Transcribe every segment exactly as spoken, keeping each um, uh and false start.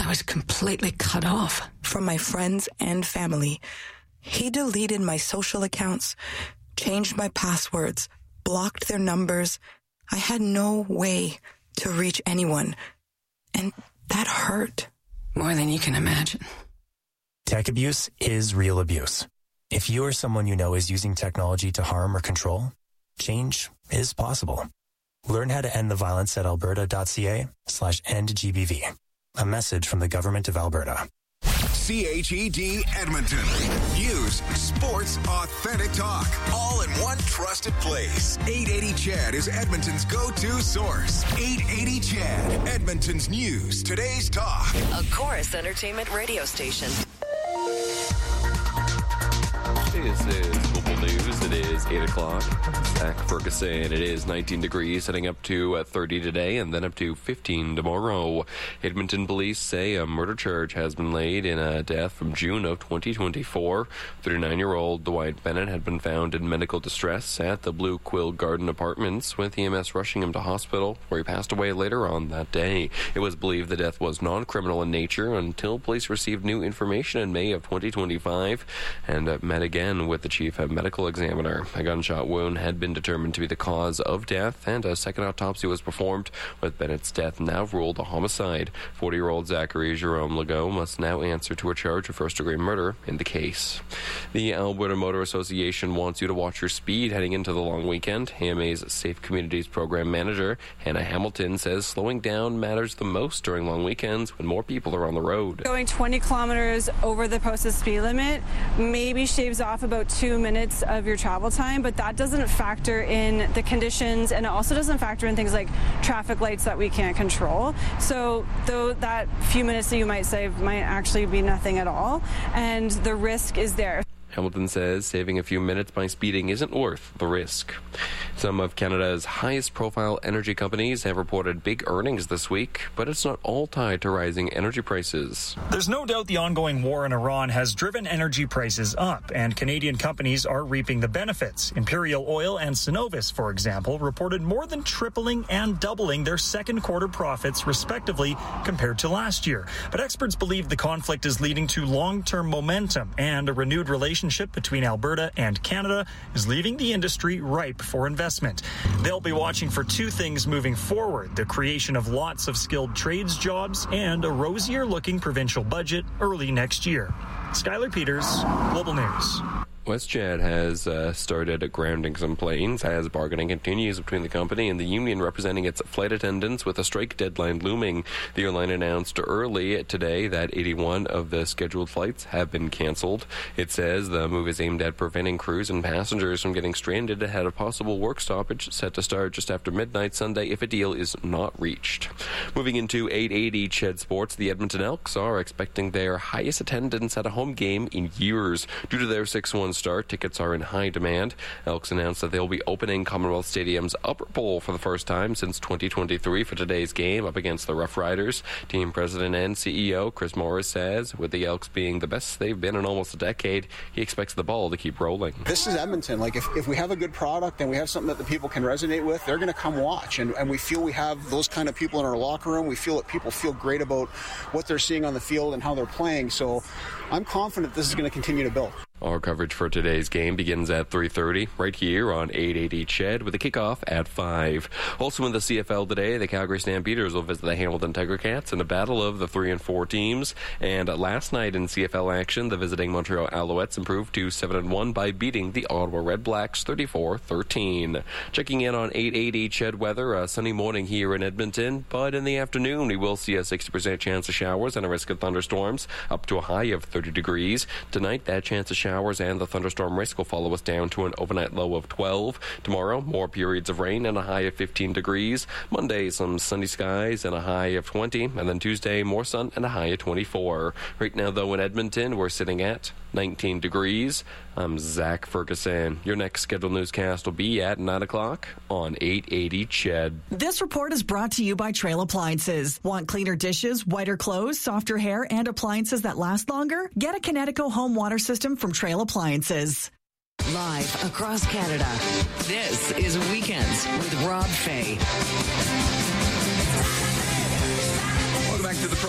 was completely cut off from my friends and family. He deleted my social accounts, changed my passwords, blocked their numbers. I had no way to reach anyone. And that hurt. More than you can imagine. Tech abuse is real abuse. If you or someone you know is using technology to harm or control, change is possible. Learn how to end the violence at alberta.ca slash end GBV. A message from the Government of Alberta. C H E D Edmonton. News, sports, authentic talk, all in one trusted place. eight eighty C H E D is Edmonton's go-to source. eight eighty C H E D, Edmonton's news, today's talk. A Chorus Entertainment radio station. This is Global News. It is eight o'clock. Zach Ferguson. It is nineteen degrees, heading up to thirty today and then up to fifteen tomorrow. Edmonton police say a murder charge has been laid in a death from June of twenty twenty-four. thirty-nine-year-old Dwight Bennett had been found in medical distress at the Blue Quill Garden Apartments, with E M S rushing him to hospital, where he passed away later on that day. It was believed the death was non-criminal in nature until police received new information in May of twenty twenty-five and uh, met again with the chief medical examiner. A gunshot wound had been determined to be the cause of death, and a second autopsy was performed, with Bennett's death now ruled a homicide. forty-year-old Zachary Jerome Legault must now answer to a charge of first-degree murder in the case. The Alberta Motor Association wants you to watch your speed heading into the long weekend. A M A's Safe Communities Program Manager, Hannah Hamilton, says slowing down matters the most during long weekends when more people are on the road. Going twenty kilometers over the posted speed limit maybe shaves off about two minutes of your travel time, but that doesn't factor in the conditions, and it also doesn't factor in things like traffic lights that we can't control. So though that few minutes that you might save might actually be nothing at all, and the risk is there. Hamilton says saving a few minutes by speeding isn't worth the risk. Some of Canada's highest-profile energy companies have reported big earnings this week, but it's not all tied to rising energy prices. There's no doubt the ongoing war in Iran has driven energy prices up, and Canadian companies are reaping the benefits. Imperial Oil and Cenovus, for example, reported more than tripling and doubling their second quarter profits, respectively, compared to last year. But experts believe the conflict is leading to long-term momentum, and a renewed relationship between Alberta and Canada is leaving the industry ripe for investment. They'll be watching for two things moving forward: the creation of lots of skilled trades jobs and a rosier-looking provincial budget early next year. Skylar Peters, Global News. WestJet has uh, started grounding some planes as bargaining continues between the company and the union representing its flight attendants, with a strike deadline looming. The airline announced early today that eighty-one of the scheduled flights have been canceled. It says the move is aimed at preventing crews and passengers from getting stranded ahead of possible work stoppage set to start just after midnight Sunday if a deal is not reached. Moving into eight eighty C H E D Sports, the Edmonton Elks are expecting their highest attendance at a home game in years. Due to their six one start, tickets are in high demand. Elks announced that they'll be opening Commonwealth Stadium's upper bowl for the first time since twenty twenty-three for today's game up against the Rough Riders. Team president and C E O Chris Morris says with the Elks being the best they've been in almost a decade, he expects the ball to keep rolling. This is Edmonton. Like if, if we have a good product and we have something that the people can resonate with, they're going to come watch. And, and we feel we have those kind of people in our locker room. We feel that people feel great about what they're seeing on the field and how they're playing. So I'm confident this is going to continue to build. Our coverage for today's game begins at three thirty right here on eight eighty C H E D with a kickoff at five. Also in the C F L today, the Calgary Stampeders will visit the Hamilton Tiger Cats in a battle of the three and four teams. And last night in C F L action, the visiting Montreal Alouettes improved to seven and one by beating the Ottawa Red Blacks thirty-four thirteen. Checking in on eight eighty C H E D weather, a sunny morning here in Edmonton, but in the afternoon we will see a sixty percent chance of showers and a risk of thunderstorms up to a high of thirty degrees. Tonight, that chance of showers Showers and the thunderstorm risk will follow us down to an overnight low of twelve. Tomorrow, more periods of rain and a high of fifteen degrees. Monday, some sunny skies and a high of twenty. And then Tuesday, more sun and a high of twenty-four. Right now, though, in Edmonton, we're sitting at nineteen degrees. I'm Zach Ferguson. Your next scheduled newscast will be at nine o'clock on eight eighty C H E D. This report is brought to you by Trail Appliances. Want cleaner dishes, whiter clothes, softer hair, and appliances that last longer? Get a Kinetico home water system from Trail Appliances. Live across Canada, this is Weekends with Rob Fay. Welcome back to the program. Glad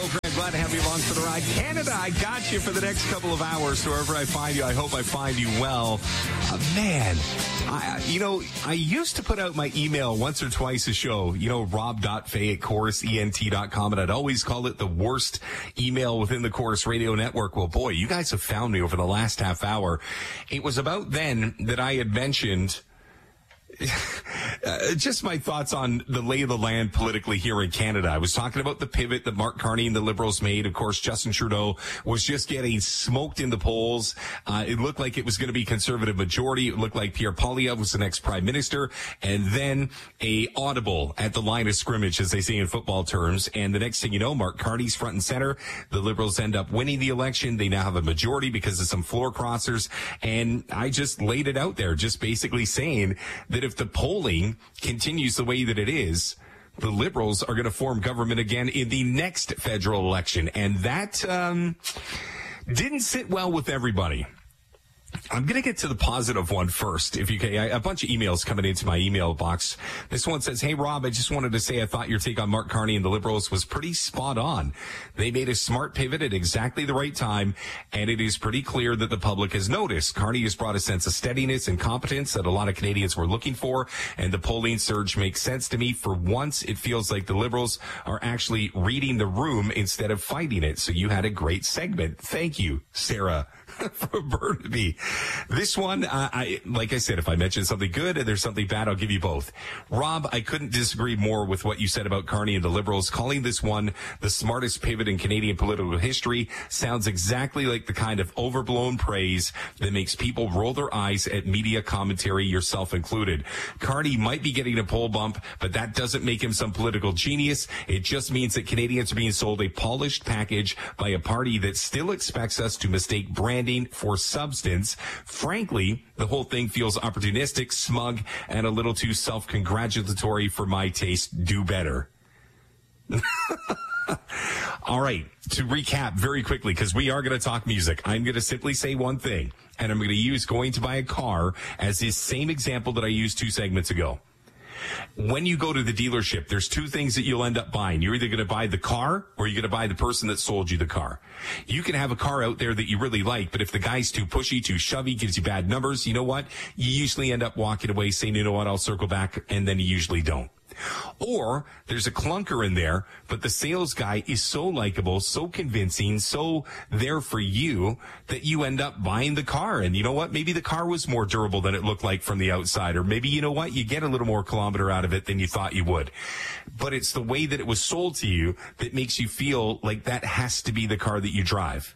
Glad to have you along for the ride. Canada, I got you for the next couple of hours. Wherever I find you, I hope I find you well. Uh, man, I, you know, I used to put out my email once or twice a show, you know, rob dot fay at chorus ent dot com, and I'd always call it the worst email within the Chorus Radio Network. Well, boy, you guys have found me over the last half hour. It was about then that I had mentioned Uh, just my thoughts on the lay of the land politically here in Canada. I was talking about the pivot that Mark Carney and the Liberals made. Of course, Justin Trudeau was just getting smoked in the polls. Uh, it looked like it was going to be Conservative majority. It looked like Pierre Poilievre was the next Prime Minister. And then a audible at the line of scrimmage, as they say in football terms. And the next thing you know, Mark Carney's front and center. The Liberals end up winning the election. They now have a majority because of some floor crossers. And I just laid it out there, just basically saying that if the polling continues the way that it is, the Liberals are going to form government again in the next federal election. And that um, didn't sit well with everybody. I'm going to get to the positive one first. If you can, a bunch of emails coming into my email box. This one says, "Hey, Rob, I just wanted to say I thought your take on Mark Carney and the Liberals was pretty spot on. They made a smart pivot at exactly the right time, and it is pretty clear that the public has noticed. Carney has brought a sense of steadiness and competence that a lot of Canadians were looking for, and the polling surge makes sense to me. For once, it feels like the Liberals are actually reading the room instead of fighting it. So you had a great segment. Thank you, Sarah." From Burnaby. This one, uh, I, like I said, if I mention something good and there's something bad, I'll give you both. Rob, I couldn't disagree more with what you said about Carney and the Liberals. Calling this one the smartest pivot in Canadian political history sounds exactly like the kind of overblown praise that makes people roll their eyes at media commentary, yourself included. Carney might be getting a poll bump, but that doesn't make him some political genius. It just means that Canadians are being sold a polished package by a party that still expects us to mistake branding for substance. Frankly, the whole thing feels opportunistic, smug, and a little too self-congratulatory for my taste. Do better. All right, to recap very quickly, because we are going to talk music, I'm going to simply say one thing, and I'm going to use going to buy a car as this same example that I used two segments ago. When you go to the dealership, there's two things that you'll end up buying. You're either going to buy the car or you're going to buy the person that sold you the car. You can have a car out there that you really like, but if the guy's too pushy, too shovey, gives you bad numbers, you know what? You usually end up walking away saying, you know what, I'll circle back, and then you usually don't. Or there's a clunker in there, but the sales guy is so likable, so convincing, so there for you that you end up buying the car. And you know what? Maybe the car was more durable than it looked like from the outside. Or maybe, you know what? You get a little more kilometer out of it than you thought you would. But it's the way that it was sold to you that makes you feel like that has to be the car that you drive.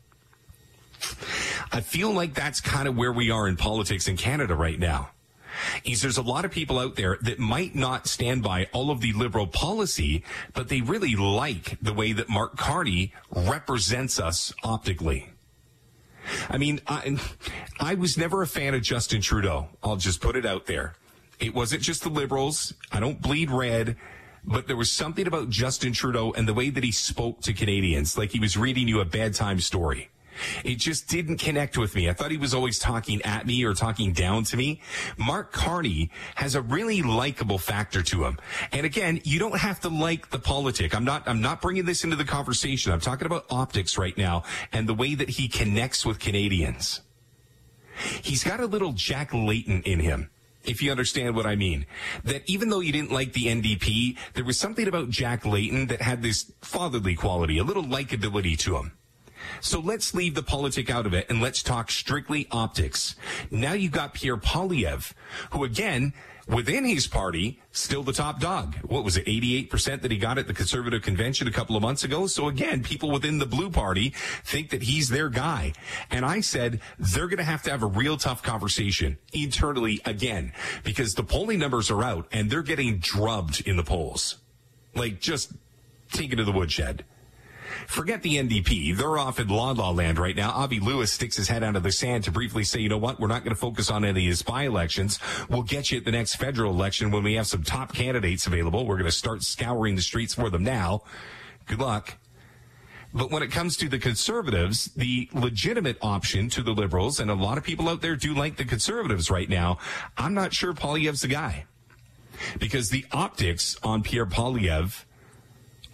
I feel like that's kind of where we are in politics in Canada right now. Is there's a lot of people out there that might not stand by all of the Liberal policy, but they really like the way that Mark Carney represents us optically. I mean, I, I was never a fan of Justin Trudeau. I'll just put it out there. It wasn't just the Liberals. I don't bleed red. But there was something about Justin Trudeau and the way that he spoke to Canadians, like he was reading you a bedtime story. It just didn't connect with me. I thought he was always talking at me or talking down to me. Mark Carney has a really likable factor to him. And again, you don't have to like the politic. I'm not, I'm not bringing this into the conversation. I'm talking about optics right now and the way that he connects with Canadians. He's got a little Jack Layton in him, if you understand what I mean. That even though you didn't like the N D P, there was something about Jack Layton that had this fatherly quality, a little likability to him. So let's leave the politic out of it and let's talk strictly optics. Now you've got Pierre Poilievre, who again, within his party, still the top dog. What was it, eighty-eight percent that he got at the Conservative Convention a couple of months ago? So again, people within the Blue Party think that he's their guy. And I said they're going to have to have a real tough conversation internally again, because the polling numbers are out and they're getting drubbed in the polls. Like, just take it to the woodshed. Forget the N D P. They're off in La La Land right now. Avi Lewis sticks his head out of the sand to briefly say, you know what, we're not going to focus on any of his by-elections. We'll get you at the next federal election when we have some top candidates available. We're going to start scouring the streets for them now. Good luck. But when it comes to the Conservatives, the legitimate option to the Liberals, and a lot of people out there do like the Conservatives right now, I'm not sure Poilievre's the guy. Because the optics on Pierre Poilievre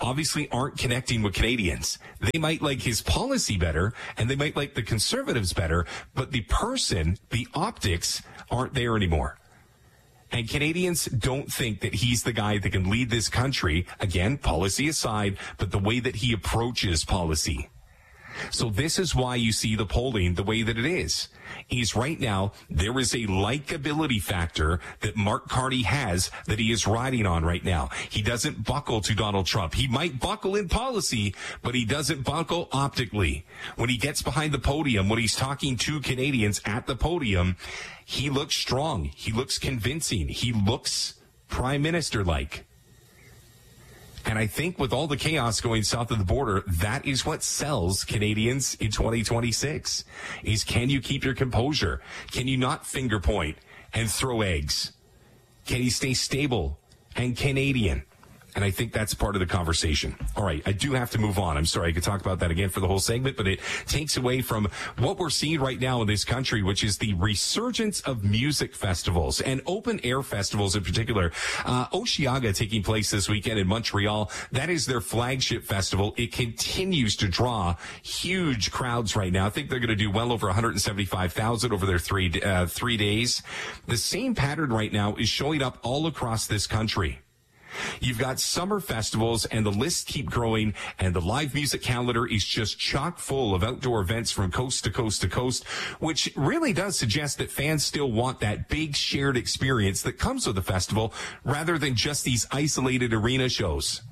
obviously aren't connecting with Canadians. They might like his policy better, and they might like the Conservatives better, but the person, the optics, aren't there anymore. And Canadians don't think that he's the guy that can lead this country, again, policy aside, but the way that he approaches policy. So this is why you see the polling the way that it is. Is right now, there is a likability factor that Mark Carney has that he is riding on right now. He doesn't buckle to Donald Trump. He might buckle in policy, but he doesn't buckle optically. When he gets behind the podium, when he's talking to Canadians at the podium, he looks strong. He looks convincing. He looks prime minister-like. And I think with all the chaos going south of the border, that is what sells Canadians in twenty twenty-six. Is can you keep your composure? Can you not finger point and throw eggs? Can you stay stable and Canadian? And I think that's part of the conversation. All right, I do have to move on. I'm sorry, I could talk about that again for the whole segment, but it takes away from what we're seeing right now in this country, which is the resurgence of music festivals and open air festivals in particular. Uh, Osheaga taking place this weekend in Montreal. That is their flagship festival. It continues to draw huge crowds right now. I think they're going to do well over one hundred seventy-five thousand over their three, uh, three days. The same pattern right now is showing up all across this country. You've got summer festivals, and the lists keep growing, and the live music calendar is just chock full of outdoor events from coast to coast to coast, which really does suggest that fans still want that big shared experience that comes with the festival rather than just these isolated arena shows.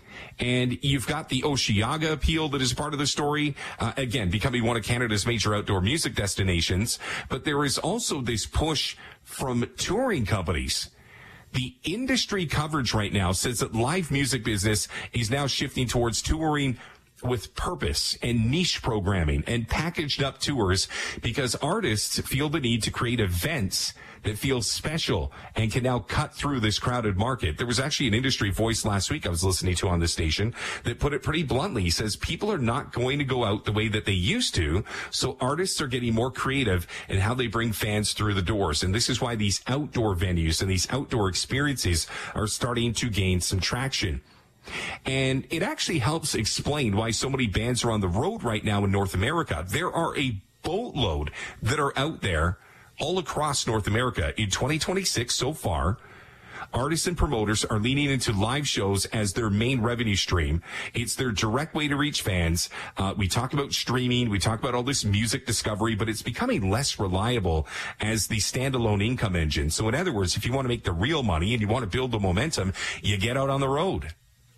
And you've got the Osheaga appeal that is part of the story, uh, again, becoming one of Canada's major outdoor music destinations. But there is also this push from touring companies. The industry coverage right now says that live music business is now shifting towards touring with purpose and niche programming and packaged up tours because artists feel the need to create events that feel special and can now cut through this crowded market. There was actually an industry voice last week I was listening to on this station that put it pretty bluntly. He says people are not going to go out the way that they used to, so artists are getting more creative in how they bring fans through the doors. And this is why these outdoor venues and these outdoor experiences are starting to gain some traction. And it actually helps explain why so many bands are on the road right now in North America. There are a boatload that are out there all across North America in twenty twenty-six so far. Artists and promoters are leaning into live shows as their main revenue stream. It's their direct way to reach fans. Uh, we talk about streaming. We talk about all this music discovery, but it's becoming less reliable as the standalone income engine. So in other words, if you want to make the real money and you want to build the momentum, you get out on the road.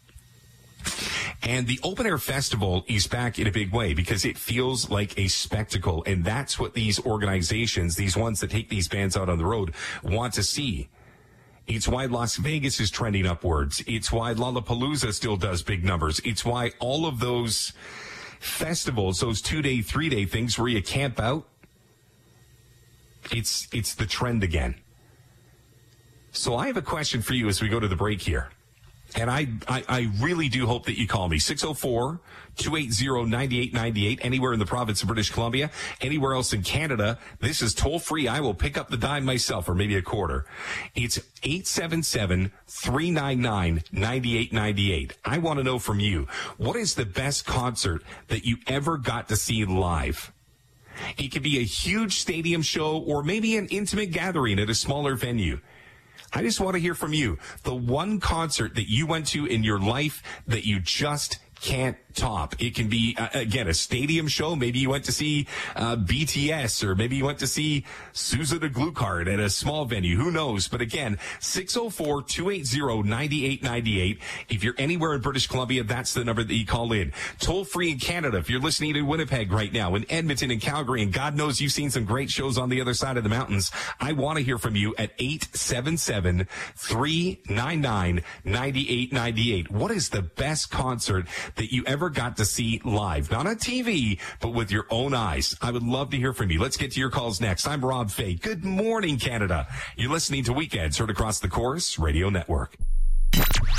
And the Open Air Festival is back in a big way because it feels like a spectacle. And that's what these organizations, these ones that take these bands out on the road, want to see. It's why Las Vegas is trending upwards. It's why Lollapalooza still does big numbers. It's why all of those festivals, those two-day, three-day things where you camp out, it's it's the trend again. So I have a question for you as we go to the break here. And I, I, I really do hope that you call me. six oh four, two eight zero, nine eight nine eight, anywhere in the province of British Columbia, anywhere else in Canada. This is toll free. I will pick up the dime myself, or maybe a quarter. It's eight seven seven, three nine nine, nine eight nine eight. I want to know from you, what is the best concert that you ever got to see live? It could be a huge stadium show or maybe an intimate gathering at a smaller venue. I just want to hear from you. The one concert that you went to in your life that you just can't top. It can be, uh, again, a stadium show. Maybe you went to see uh, B T S, or maybe you went to see Sousa de Glucard at a small venue. Who knows? But again, six oh four, two eight zero, nine eight nine eight. If you're anywhere in British Columbia, that's the number that you call in. Toll free in Canada. If you're listening in Winnipeg right now, in Edmonton and Calgary, and God knows you've seen some great shows on the other side of the mountains, I want to hear from you at eight seven seven, three nine nine, nine eight nine eight. What is the best concert that you ever got to see live? Not on T V, but with your own eyes. I would love to hear from you. Let's get to your calls next. I'm Rob Fay. Good morning, Canada. You're listening to Weekends, heard across the Chorus Radio Network.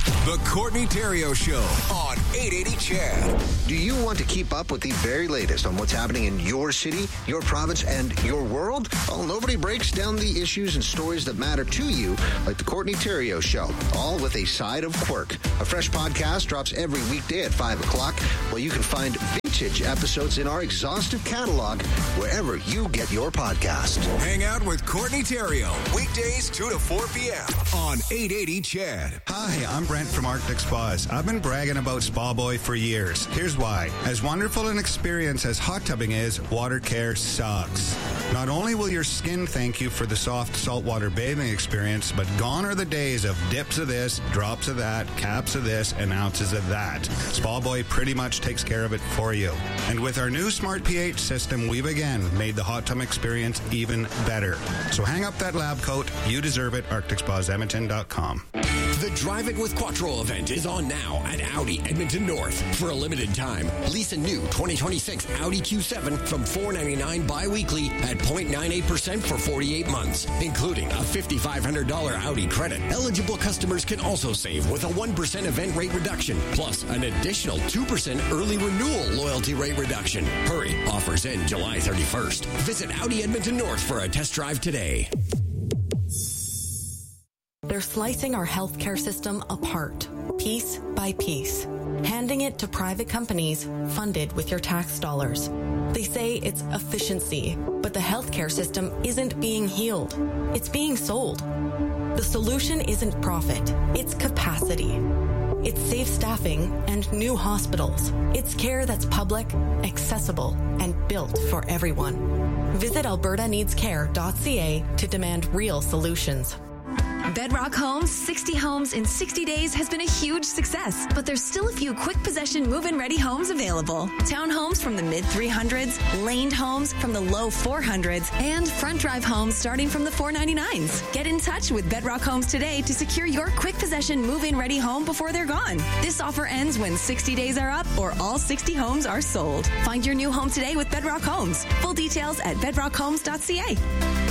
The Courtney Terrio Show on eight eighty C H E D. Do you want to keep up with the very latest on what's happening in your city, your province, and your world? Well, nobody breaks down the issues and stories that matter to you like The Courtney Terrio Show, all with a side of quirk. A fresh podcast drops every weekday at five o'clock, where you can find vintage episodes in our exhaustive catalog wherever you get your podcast. Hang out with Courtney Terrio, weekdays two to four p.m. on eight eighty C H E D. Hi, I'm Brent from Arctic Spas. I've been bragging about Spa Boy for years. Here's why. As wonderful an experience as hot tubbing is, water care sucks. Not only will your skin thank you for the soft saltwater bathing experience, but gone are the days of dips of this, drops of that, caps of this, and ounces of that. Spa Boy pretty much takes care of it for you. And with our new Smart pH system, we've again made the hot tub experience even better. So hang up that lab coat. You deserve it. Arctic Spas Edmonton dot com. The Drive It with Quattro event is on now at Audi Edmonton North. For a limited time, lease a new twenty twenty-six Audi Q seven from four ninety-nine bi-weekly at zero point nine eight percent for forty-eight months, including a five thousand five hundred dollars Audi credit. Eligible customers can also save with a one percent event rate reduction, plus an additional two percent early renewal loyalty rate reduction. Hurry, offers end July thirty-first. Visit Audi Edmonton North for a test drive today. They're slicing our healthcare system apart, piece by piece, handing it to private companies funded with your tax dollars. They say it's efficiency, but the healthcare system isn't being healed. It's being sold. The solution isn't profit, it's capacity. It's safe staffing and new hospitals. It's care that's public, accessible, and built for everyone. Visit alberta needs care dot c a to demand real solutions. Bedrock Homes, sixty homes in sixty days has been a huge success, but there's still a few quick possession move-in ready homes available. Townhomes from the mid three hundreds, laned homes from the low four hundreds, and front drive homes starting from the four ninety-nines. Get in touch with Bedrock Homes today to secure your quick possession move-in ready home before they're gone. This offer ends when sixty days are up or all sixty homes are sold. Find your new home today with Bedrock Homes. Full details at bedrock homes dot c a.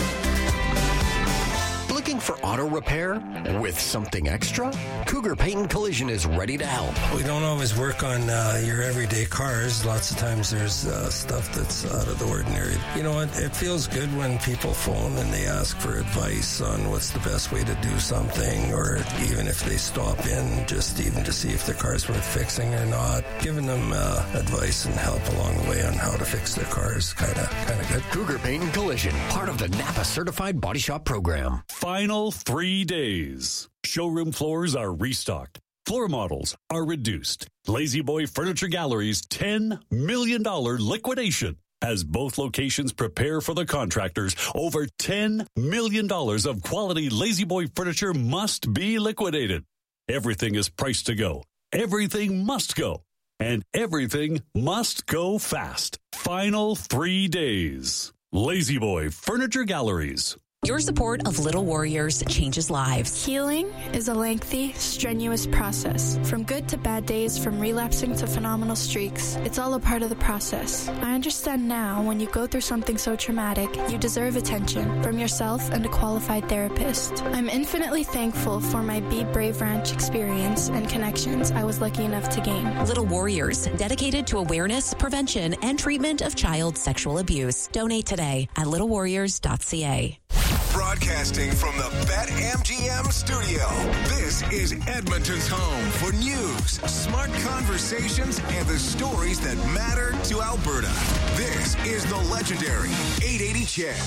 Looking for auto repair with something extra? Cougar Paint and Collision is ready to help. We don't always work on uh, your everyday cars. Lots of times there's uh, stuff that's out of the ordinary. You know, it, it feels good when people phone and they ask for advice on what's the best way to do something, or even if they stop in just even to see if their car's worth fixing or not. Giving them uh, advice and help along the way on how to fix their cars, kind of kind of good. Cougar Paint and Collision, part of the Napa Certified Body Shop program. Final three days. Showroom floors are restocked. Floor models are reduced. Lazy Boy Furniture Gallery's ten million dollars liquidation. As both locations prepare for the contractors, over ten million dollars of quality Lazy Boy furniture must be liquidated. Everything is priced to go. Everything must go. And everything must go fast. Final three days. Lazy Boy Furniture Galleries. Your support of Little Warriors changes lives. Healing is a lengthy, strenuous process. From good to bad days, from relapsing to phenomenal streaks, it's all a part of the process. I understand now when you go through something so traumatic, you deserve attention from yourself and a qualified therapist. I'm infinitely thankful for my Be Brave Ranch experience and connections I was lucky enough to gain. Little Warriors, dedicated to awareness, prevention, and treatment of child sexual abuse. Donate today at little warriors dot c a. Broadcasting from the BetMGM studio, this is Edmonton's home for news, smart conversations, and the stories that matter to Alberta. This is the legendary eight eighty C H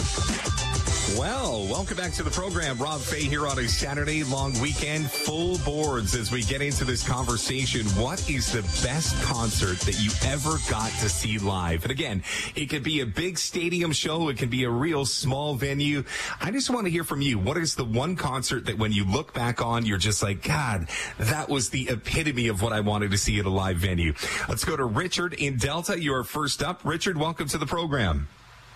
E D. Well, welcome back to the program. Rob Fay here on a Saturday long weekend, full boards as we get into this conversation. What is the best concert that you ever got to see live? And again, it could be a big stadium show. It can be a real small venue. I just want to hear from you. What is the one concert that when you look back on, you're just like, God, that was the epitome of what I wanted to see at a live venue. Let's go to Richard in Delta. You are first up. Richard, welcome to the program.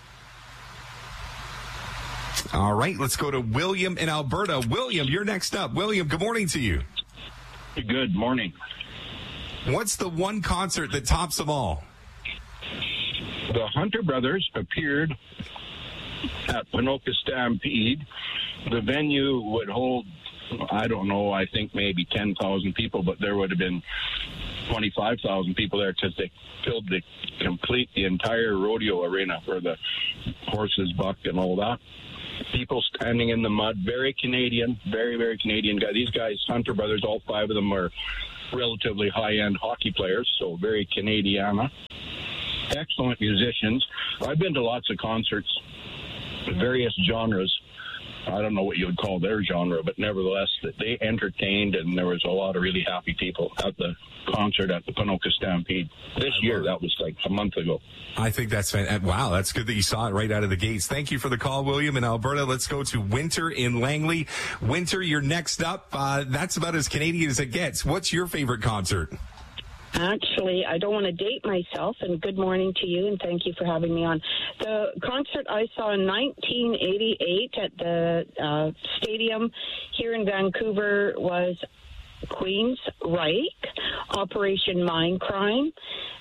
All right, let's go to William in Alberta. William, you're next up. William, good morning to you. Good morning. What's the one concert that tops them all? The Hunter Brothers appeared at Ponoka Stampede. The venue would hold I don't know, I think maybe ten thousand people, but there would have been twenty-five thousand people there because they filled the complete, the entire rodeo arena where the horses bucked and all that. People standing in the mud, very Canadian, very, very Canadian guy. These guys, Hunter Brothers, all five of them are relatively high-end hockey players, so very Canadiana. Excellent musicians. I've been to lots of concerts, various genres. I don't know what you would call their genre, but nevertheless, they entertained, and there was a lot of really happy people at the concert at the Ponoka Stampede. This year, that was like a month ago. I think that's fantastic. Wow, that's good that you saw it right out of the gates. Thank you for the call, William. In Alberta, let's go to Winter in Langley. Winter, you're next up. Uh, that's about as Canadian as it gets. What's your favorite concert? Actually, I don't want to date myself, and good morning to you, and thank you for having me on. The concert I saw in nineteen eighty-eight at the uh, stadium here in Vancouver was Queen's Reich, Operation Mindcrime.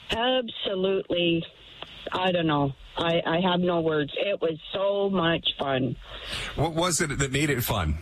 Absolutely, I don't know. I, I have no words. It was so much fun. What was it that made it fun?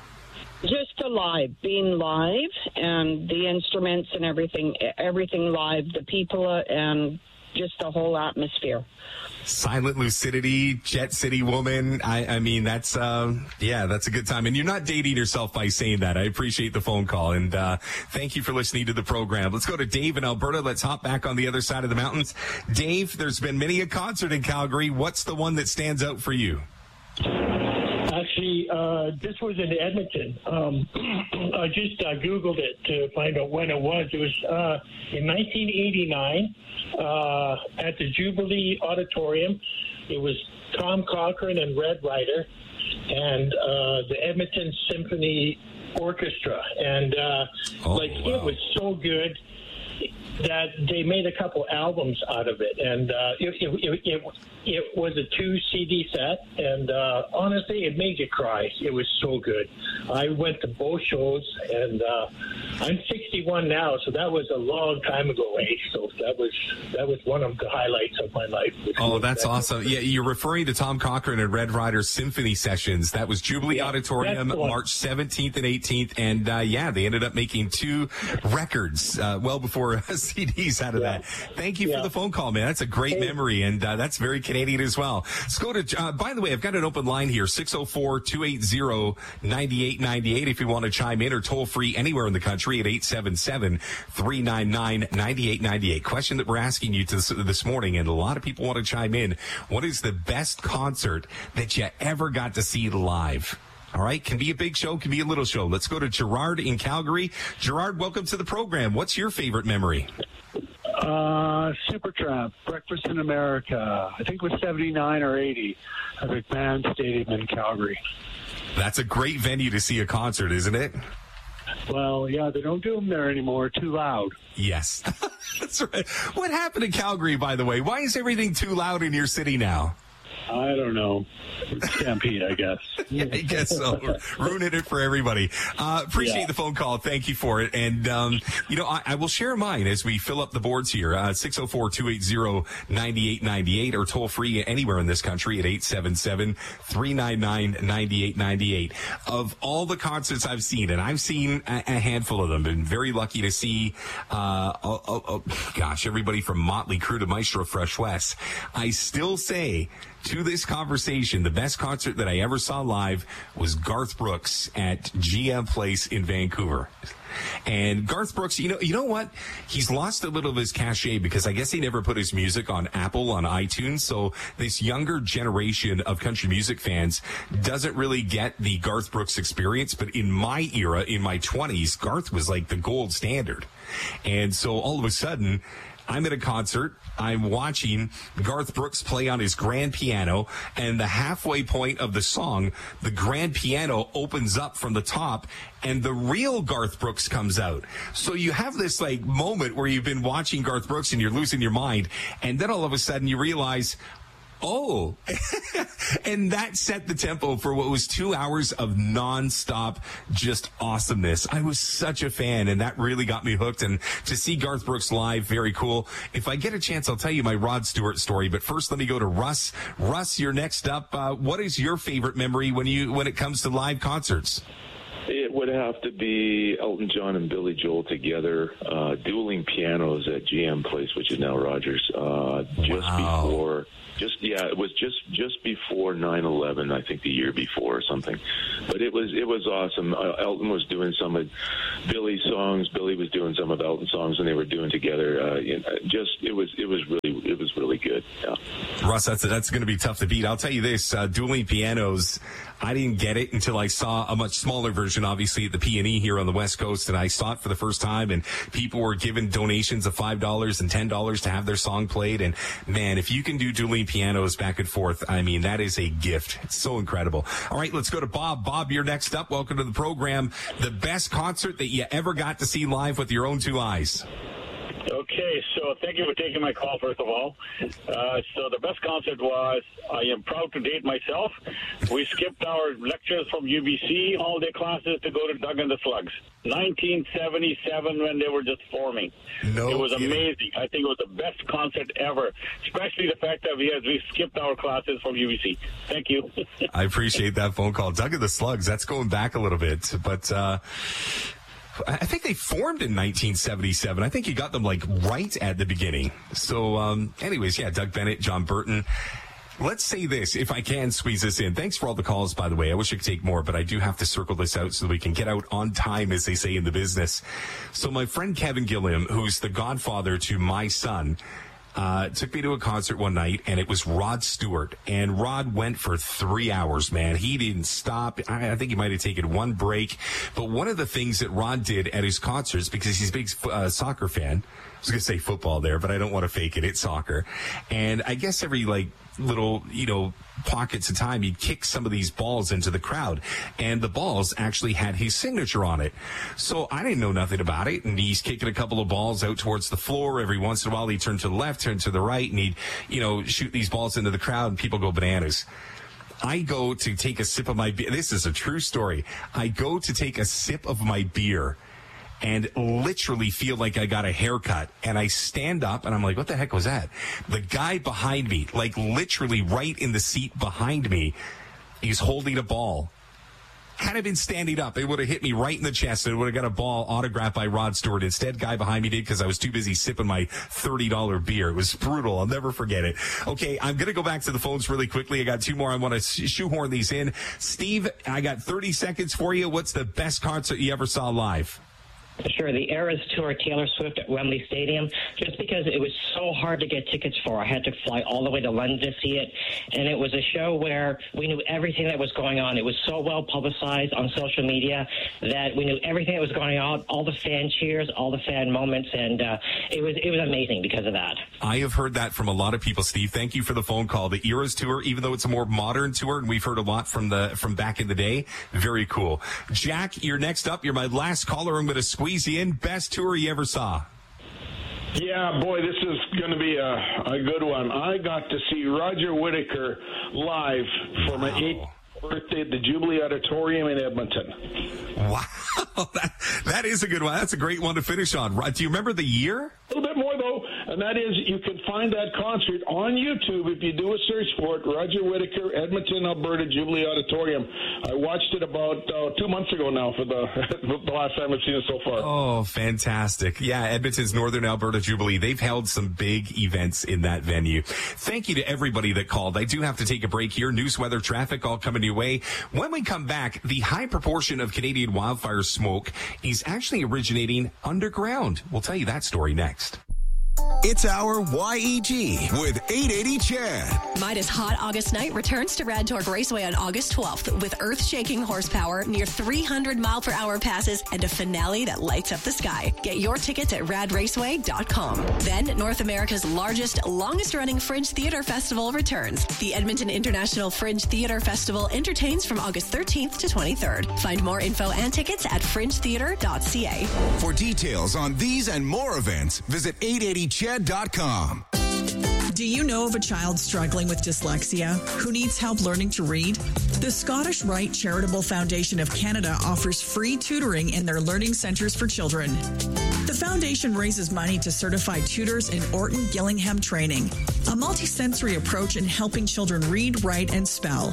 Just alive, being live, and the instruments and everything, everything live, the people, uh, and just the whole atmosphere. Silent Lucidity, Jet City Woman. I, I mean, that's, uh, yeah, that's a good time. And you're not dating yourself by saying that. I appreciate the phone call. And uh, thank you for listening to the program. Let's go to Dave in Alberta. Let's hop back on the other side of the mountains. Dave, there's been many a concert in Calgary. What's the one that stands out for you? Actually, uh, this was in Edmonton. Um, I just uh, Googled it to find out when it was. It was uh, in nineteen eighty-nine uh, at the Jubilee Auditorium. It was Tom Cochrane and Red Ryder and uh, the Edmonton Symphony Orchestra. And, uh, oh, like, wow. It was so good that they made a couple albums out of it, and uh, it, it, it, it was a two C D set, and uh, honestly, it made you cry. It was so good. I went to both shows, and uh, I'm sixty-one now, so that was a long time ago, eh? So that was that was one of the highlights of my life. Oh, that's awesome. Yeah, you're referring to Tom Cochrane and Red Ryder Symphony Sessions. That was Jubilee yeah, Auditorium, March seventeenth and eighteenth, and uh, yeah, they ended up making two records uh, well before C Ds out of yeah. that. Thank you yeah. for the phone call, man. That's a great hey. memory, and uh, that's very Canadian as well. Let's go to, uh, by the way, I've got an open line here, six oh four, two eight zero, nine eight nine eight if you want to chime in, or toll free anywhere in the country at eight seven seven, three nine nine, nine eight nine eight. Question that we're asking you to this, this morning, and a lot of people want to chime in. What is the best concert that you ever got to see live? All right, can be a big show, can be a little show. Let's go to Gerard in Calgary. Gerard, welcome to the program. What's your favorite memory? Uh, Supertramp, Breakfast in America. I think it was seventy-nine or eighty at McMahon Stadium in Calgary. That's a great venue to see a concert, isn't it? Well, yeah, they don't do them there anymore. Too loud. Yes. That's right. What happened in Calgary, by the way? Why is everything too loud in your city now? I don't know. Stampede, I guess. Yeah, I guess so. Ruining it for everybody. Uh, appreciate Yeah. the phone call. Thank you for it. And, um, you know, I, I will share mine as we fill up the boards here. Uh, six oh four, two eight zero, nine eight nine eight or toll free anywhere in this country at eight seven seven, three nine nine, nine eight nine eight. Of all the concerts I've seen, and I've seen a, a handful of them, been very lucky to see, uh, oh, oh, oh, gosh, everybody from Motley Crue to Maestro Fresh West. I still say, to this conversation, the best concert that I ever saw live was Garth Brooks at G M Place in Vancouver. And Garth Brooks, you know, you know what? He's lost a little of his cachet because I guess he never put his music on Apple, on iTunes. So this younger generation of country music fans doesn't really get the Garth Brooks experience. But in my era, in my twenties, Garth was like the gold standard. And so all of a sudden, I'm at a concert, I'm watching Garth Brooks play on his grand piano, and the halfway point of the song, the grand piano opens up from the top, and the real Garth Brooks comes out. So you have this like moment where you've been watching Garth Brooks and you're losing your mind, and then all of a sudden you realize, oh, and that set the tempo for what was two hours of nonstop just awesomeness. I was such a fan, and that really got me hooked. And to see Garth Brooks live, very cool. If I get a chance, I'll tell you my Rod Stewart story. But first, let me go to Russ. Russ, you're next up. Uh, what is your favorite memory when you when it comes to live concerts? Yeah, it would have to be Elton John and Billy Joel together, uh, dueling pianos at G M Place, which is now Rogers, uh, just wow. before. Just yeah, it was just just before nine eleven, I think the year before or something. But it was it was awesome. Uh, Elton was doing some of Billy's songs. Billy was doing some of Elton's songs, and they were doing together. Uh, you know, just it was it was really it was really good. Yeah. Russ, that's that's going to be tough to beat. I'll tell you this: uh, dueling pianos. I didn't get it until I saw a much smaller version, obviously, at the P and E here on the West Coast, and I saw it for the first time, and people were giving donations of five dollars and ten dollars to have their song played, and man, if you can do dueling pianos back and forth, I mean, that is a gift. It's so incredible. All right, let's go to Bob. Bob, you're next up. Welcome to the program. The best concert that you ever got to see live with your own two eyes. Okay, so thank you for taking my call, first of all. Uh, so the best concert was, I am proud to date myself. We skipped our lectures from U B C, all-day classes, to go to Doug and the Slugs. nineteen seventy-seven, when they were just forming. No it was kidding. amazing. I think it was the best concert ever, especially the fact that we had we skipped our classes from U B C. Thank you. I appreciate that phone call. Doug and the Slugs, that's going back a little bit, but... Uh, I think they formed in nineteen seventy-seven. I think you got them like right at the beginning. So, um, anyways, yeah, Doug Bennett, John Burton. Let's say this, if I can squeeze this in. Thanks for all the calls, by the way. I wish I could take more, but I do have to circle this out so that we can get out on time, as they say in the business. So my friend Kevin Gilliam, who's the godfather to my son, Uh, took me to a concert one night, and it was Rod Stewart. And Rod went for three hours, man. He didn't stop. I, I think he might have taken one break. But one of the things that Rod did at his concerts, because he's a big uh, soccer fan, I was going to say football there, but I don't want to fake it. It's soccer. And I guess every, like, little, you know, pockets of time, he'd kick some of these balls into the crowd. And the balls actually had his signature on it. So I didn't know nothing about it. And he's kicking a couple of balls out towards the floor. Every once in a while, he'd turn to the left, turn to the right, and he'd, you know, shoot these balls into the crowd, and people go bananas. I go to take a sip of my beer. This is a true story. I go to take a sip of my beer and literally feel like I got a haircut. And I stand up, and I'm like, what the heck was that? The guy behind me, like literally right in the seat behind me, he's holding a ball. Had I been standing up, it would have hit me right in the chest, and it would have got a ball autographed by Rod Stewart. Instead, guy behind me did, because I was too busy sipping my thirty dollars beer. It was brutal. I'll never forget it. Okay, I'm going to go back to the phones really quickly. I got two more. I want to shoehorn these in. Steve, I got thirty seconds for you. What's the best concert you ever saw live? Sure, the Eras Tour, Taylor Swift at Wembley Stadium, just because it was so hard to get tickets for. I had to fly all the way to London to see it, and it was a show where we knew everything that was going on. It was so well publicized on social media that we knew everything that was going on, all the fan cheers, all the fan moments, and uh, it was it was amazing because of that. I have heard that from a lot of people, Steve. Thank you for the phone call. The Eras Tour, even though it's a more modern tour, and we've heard a lot from the from back in the day, very cool. Jack, you're next up. You're my last caller. I'm going to squeeze you in. Best tour you ever saw? Yeah, boy, this is going to be a, a good one. I got to see Roger Whittaker live for wow. my eighth birthday at the Jubilee Auditorium in Edmonton. Wow, that, that is a good one. That's a great one to finish on. Do you remember the year? A little bit more, though, and that is you can find that concert on YouTube if you do a search for it. Roger Whittaker, Edmonton, Alberta, Jubilee Auditorium. I watched it about uh, two months ago now for the, the last time I've seen it so far. Oh, fantastic. Yeah, Edmonton's Northern Alberta Jubilee. They've held some big events in that venue. Thank you to everybody that called. I do have to take a break here. News, weather, traffic, all coming your way. When we come back, the high proportion of Canadian wildfire smoke is actually originating underground. We'll tell you that story next. It's our Y E G with eight eighty Chad. Midas Hot August Night returns to Radtorg Raceway on August twelfth with earth-shaking horsepower, near three hundred mile per hour passes, and a finale that lights up the sky. Get your tickets at rad raceway dot com. Then, North America's largest, longest-running Fringe Theater Festival returns. The Edmonton International Fringe Theater Festival entertains from August thirteenth to twenty-third. Find more info and tickets at fringe theater dot c a. For details on these and more events, visit eight eighty chad dot com. Do you know of a child struggling with dyslexia who needs help learning to read? The Scottish Rite Charitable Foundation of Canada offers free tutoring in their learning centres for children. The foundation raises money to certify tutors in Orton Gillingham training, a multisensory approach in helping children read, write, and spell.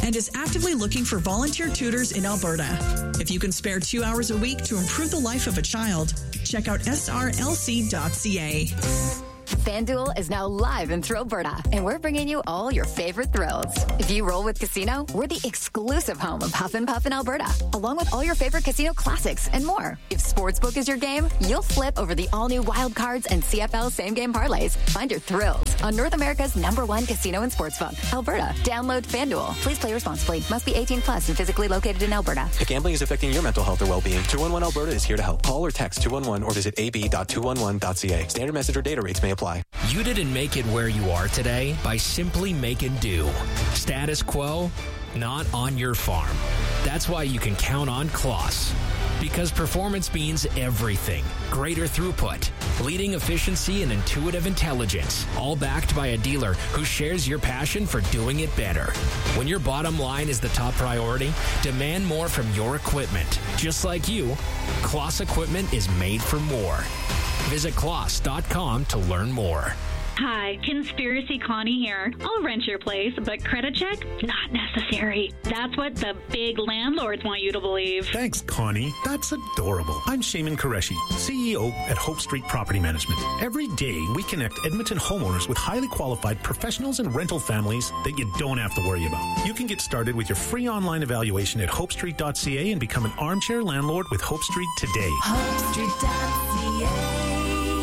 and is actively looking for volunteer tutors in Alberta. If you can spare two hours a week to improve the life of a child, check out S R L C dot C A. FanDuel is now live in Thrillberta, and we're bringing you all your favorite thrills. If you roll with Casino, we're the exclusive home of Huff and Puff in Alberta, along with all your favorite casino classics and more. If Sportsbook is your game, you'll flip over the all-new Wild Cards and C F L same-game parlays. Find your thrills on North America's number one casino and sportsbook, Alberta. Download FanDuel. Please play responsibly. Must be eighteen plus and physically located in Alberta. If gambling is affecting your mental health or well-being, two one one Alberta is here to help. Call or text two one one or visit a b dot two one one dot c a. Standard message or data rates may apply. You didn't make it where you are today by simply making do. Status quo, not on your farm. That's why you can count on Kloss. Because performance means everything. Greater throughput, leading efficiency, and intuitive intelligence. All backed by a dealer who shares your passion for doing it better. When your bottom line is the top priority, demand more from your equipment. Just like you, Kloss equipment is made for more. Visit kloss dot com to learn more. Hi, Conspiracy Connie here. I'll rent your place, but credit check? Not necessary. That's what the big landlords want you to believe. Thanks, Connie. That's adorable. I'm Shaman Qureshi, C E O at Hope Street Property Management. Every day, we connect Edmonton homeowners with highly qualified professionals and rental families that you don't have to worry about. You can get started with your free online evaluation at hope street dot c a and become an armchair landlord with Hope Street today. hope street dot c a.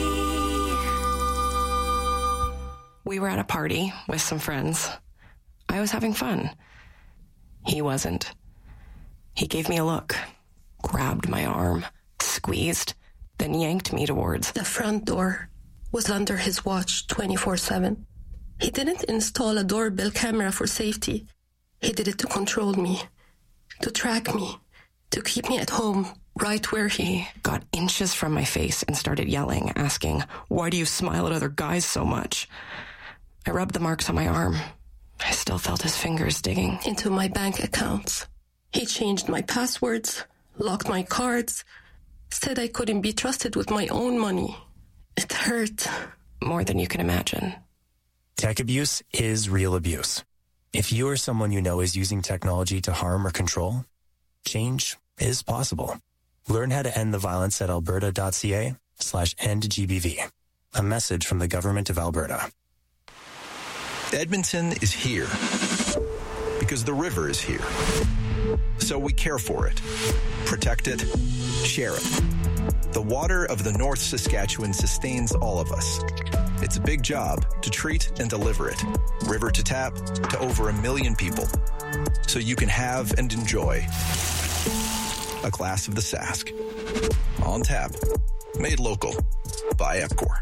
We were at a party with some friends. I was having fun. He wasn't. He gave me a look, grabbed my arm, squeezed, then yanked me towards the front door. Was under his watch twenty-four seven. He didn't install a doorbell camera for safety. He did it to control me, to track me, to keep me at home, right where he got inches from my face and started yelling, asking, "Why do you smile at other guys so much?" I rubbed the marks on my arm. I still felt his fingers digging into my bank accounts. He changed my passwords, locked my cards, said I couldn't be trusted with my own money. It hurt. More than you can imagine. Tech abuse is real abuse. If you or someone you know is using technology to harm or control, change is possible. Learn how to end the violence at alberta dot c a slash end G B V. A message from the Government of Alberta. Edmonton is here because the river is here. So we care for it, protect it, share it. The water of the North Saskatchewan sustains all of us. It's a big job to treat and deliver it, river to tap, to over a million people, so you can have and enjoy a glass of the Sask. On tap, made local by Epcor.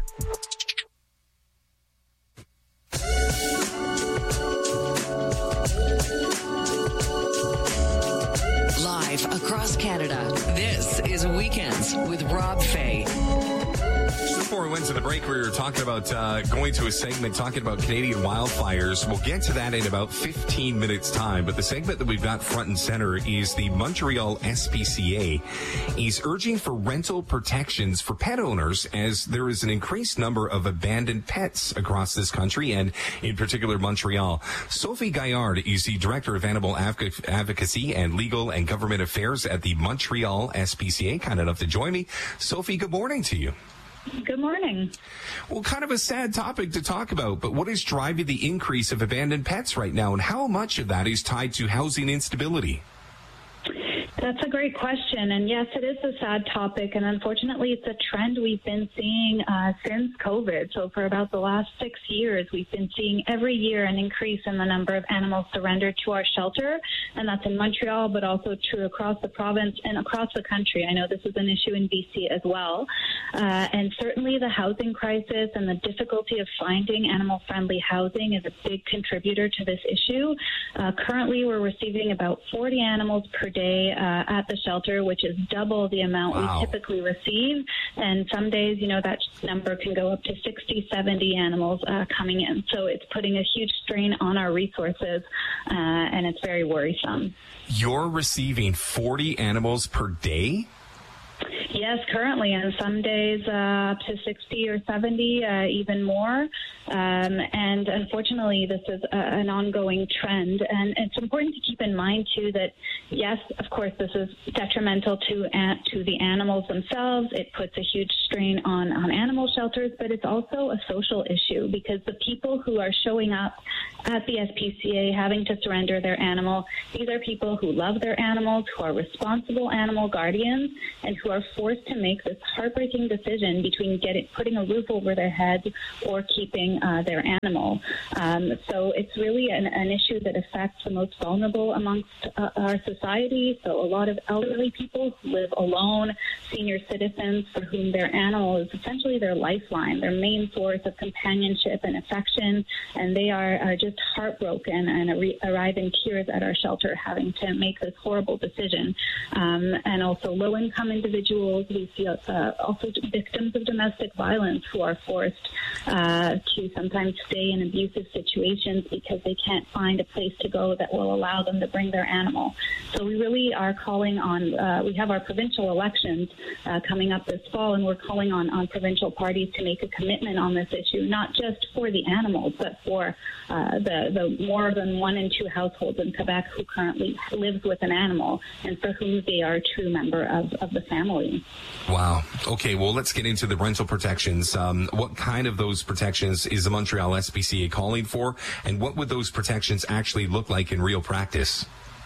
Live across Canada, this is Weekends with Rob Fay. Before we went to the break, we were talking about uh, going to a segment talking about Canadian wildfires. We'll get to that in about fifteen minutes' time. But the segment that we've got front and center is the Montreal S P C A is urging for rental protections for pet owners as there is an increased number of abandoned pets across this country and in particular Montreal. Sophie Gaillard is the Director of Animal Advocacy and Legal and Government Affairs at the Montreal S P C A. Kind enough to join me. Sophie, good morning to you. Good morning. Well, kind of a sad topic to talk about, but what is driving the increase of abandoned pets right now, and how much of that is tied to housing instability? That's a great question. And yes, it is a sad topic. And unfortunately, it's a trend we've been seeing uh, since COVID. So for about the last six years, we've been seeing every year an increase in the number of animals surrendered to our shelter. And that's in Montreal, but also true across the province and across the country. I know this is an issue in B C as well. Uh, and certainly the housing crisis and the difficulty of finding animal-friendly housing is a big contributor to this issue. Uh, currently, we're receiving about forty animals per day uh, at the shelter, which is double the amount wow. we typically receive. And some days, you know, that number can go up to sixty, seventy animals uh, coming in. So it's putting a huge strain on our resources, uh, and it's very worrisome. You're receiving forty animals per day? Yes, currently, and some days uh, up to sixty or seventy, uh, even more. Um, and unfortunately, this is a, an ongoing trend. And it's important to keep in mind, too, that, yes, of course, this is detrimental to uh, to the animals themselves. It puts a huge strain on, on animal shelters, but it's also a social issue because the people who are showing up at the S P C A having to surrender their animal, these are people who love their animals, who are responsible animal guardians, and who are forced to make this heartbreaking decision between getting putting a roof over their heads or keeping uh, their animal. Um, so it's really an, an issue that affects the most vulnerable amongst uh, our society. So a lot of elderly people who live alone, senior citizens for whom their animal is essentially their lifeline, their main source of companionship and affection, and they are, are just heartbroken and re- arrive in tears at our shelter having to make this horrible decision. Um, and also low-income individuals, we see uh, also victims of domestic violence who are forced uh, to sometimes stay in abusive situations because they can't find a place to go that will allow them to bring their animal. So we really are calling on, uh, we have our provincial elections uh, coming up this fall, and we're calling on, on provincial parties to make a commitment on this issue, not just for the animals, but for uh, the, the more than one in two households in Quebec who currently lives with an animal and for whom they are a true member of, of the family. Wow. Okay, well, let's get into the rental protections. Um, what kind of those protections is the Montreal S P C A calling for, and what would those protections actually look like in real practice?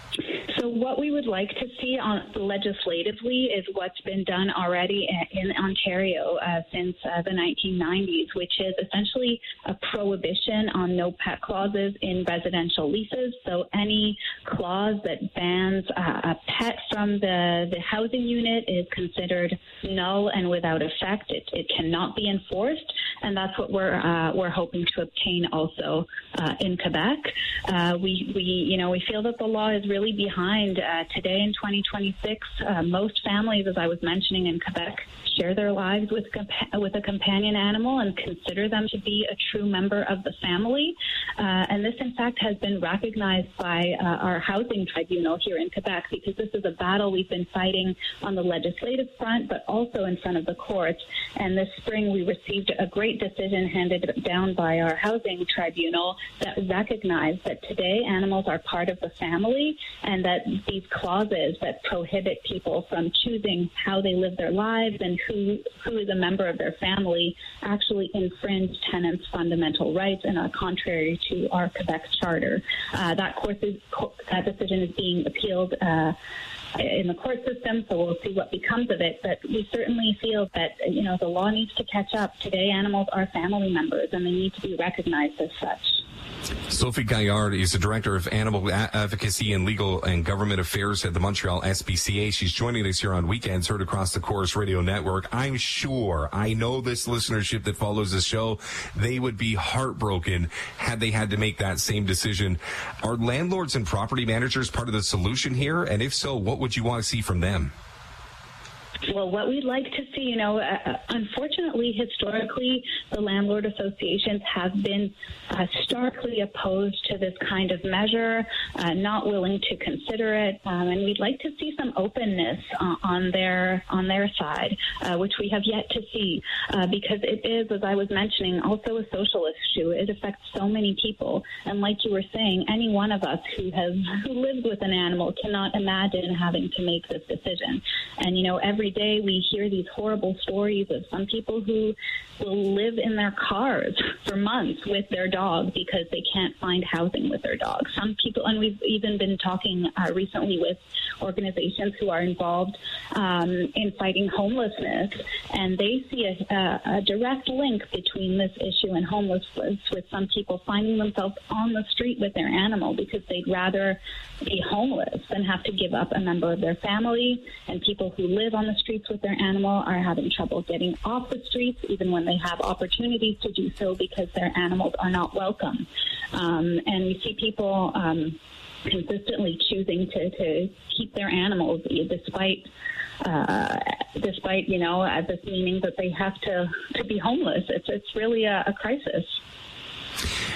So what we would like to see on legislatively is what's been done already in Ontario uh, since uh, the nineteen nineties, which is essentially a prohibition on no pet clauses in residential leases. So any clause that bans uh, a pet from the, the housing unit is considered null and without effect. It, it cannot be enforced, and that's what we're uh, we're hoping to obtain also uh, in Quebec. Uh, we we you know we feel that the law is really behind. Uh, today in twenty twenty-six, uh, most families, as I was mentioning in Quebec, share their lives with compa- with a companion animal and consider them to be a true member of the family. Uh, and this, in fact, has been recognized by uh, our housing tribunal here in Quebec, because this is a battle we've been fighting on the legislative front, but also in front of the courts. And this spring, we received a great decision handed down by our housing tribunal that recognized that today animals are part of the family, and that these clauses that prohibit people from choosing how they live their lives and who who is a member of their family actually infringe tenants' fundamental rights and are contrary to our Quebec Charter. Uh, that course is that decision is being appealed uh, in the court system, so we'll see what becomes of it. But we certainly feel that, you know, the law needs to catch up. Today, animals are family members, and they need to be recognized as such. Sophie Gaillard is the Director of Animal Advocacy and Legal and Government Affairs at the Montreal S P C A. She's joining us here on Weekends, heard across the Chorus Radio Network. I'm sure, I know this listenership that follows the show, they would be heartbroken had they had to make that same decision. Are landlords and property managers part of the solution here? And if so, what would you want to see from them? Well, what we'd like to see, you know, uh, unfortunately, historically, the landlord associations have been uh, starkly opposed to this kind of measure, uh, not willing to consider it, um, and we'd like to see some openness uh, on their on their side, uh, which we have yet to see, uh, because it is, as I was mentioning, also a social issue. It affects so many people, and like you were saying, any one of us who has who lives with an animal cannot imagine having to make this decision. And you know, every day we hear these horrible stories of some people who will live in their cars for months with their dog because they can't find housing with their dog. Some people, and we've even been talking uh, recently with organizations who are involved um, in fighting homelessness, and they see a, a, a direct link between this issue and homelessness, with some people finding themselves on the street with their animal because they'd rather be homeless than have to give up a member of their family. And people who live on the streets with their animal are having trouble getting off the streets, even when they have opportunities to do so, because their animals are not welcome. Um, and we see people um, consistently choosing to, to keep their animals despite uh, despite, you know, uh, this meaning that they have to, to be homeless. It's, it's really a, a crisis.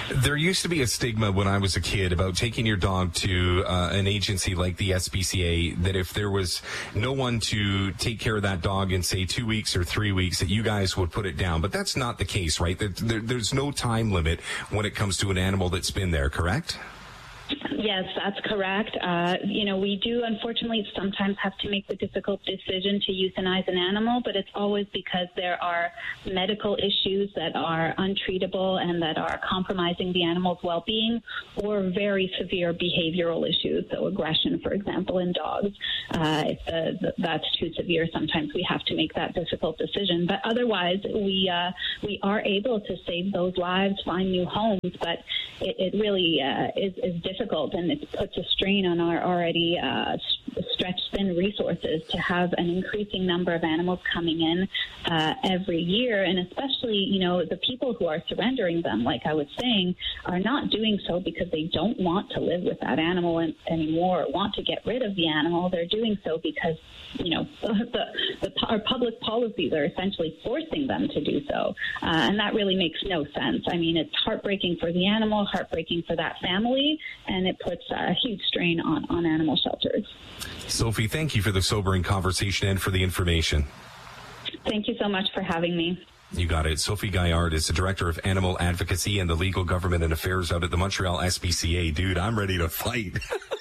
There used to be a stigma when I was a kid about taking your dog to uh, an agency like the S P C A, that if there was no one to take care of that dog in, say, two weeks or three weeks, that you guys would put it down. But that's not the case, right? There, there, there's no time limit when it comes to an animal that's been there, correct? Yes, that's correct. Uh, you know, we do unfortunately sometimes have to make the difficult decision to euthanize an animal, but it's always because there are medical issues that are untreatable and that are compromising the animal's well-being, or very severe behavioral issues, so aggression, for example, in dogs. Uh, if the, the, that's too severe, sometimes we have to make that difficult decision. But otherwise, we uh, we are able to save those lives, find new homes, but it, it really uh, is, is difficult, and it puts a strain on our already uh, stretched thin resources to have an increasing number of animals coming in uh, every year. And especially, you know, the people who are surrendering them, like I was saying, are not doing so because they don't want to live with that animal an- anymore or want to get rid of the animal. They're doing so because, you know, the, the, our public policies are essentially forcing them to do so. Uh, and that really makes no sense. I mean, it's heartbreaking for the animal, heartbreaking for that family, and it puts a huge strain on, on animal shelters. Sophie, thank you for the sobering conversation and for the information. Thank you so much for having me. You got it. Sophie Gaillard is the Director of Animal Advocacy and the Legal Government and Affairs out at the Montreal S P C A. Dude, I'm ready to fight.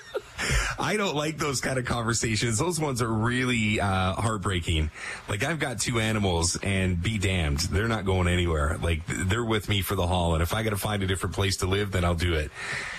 I don't like those kind of conversations. Those ones are really uh, heartbreaking. Like, I've got two animals, and be damned, they're not going anywhere. Like, they're with me for the haul, and if I got to find a different place to live, then I'll do it.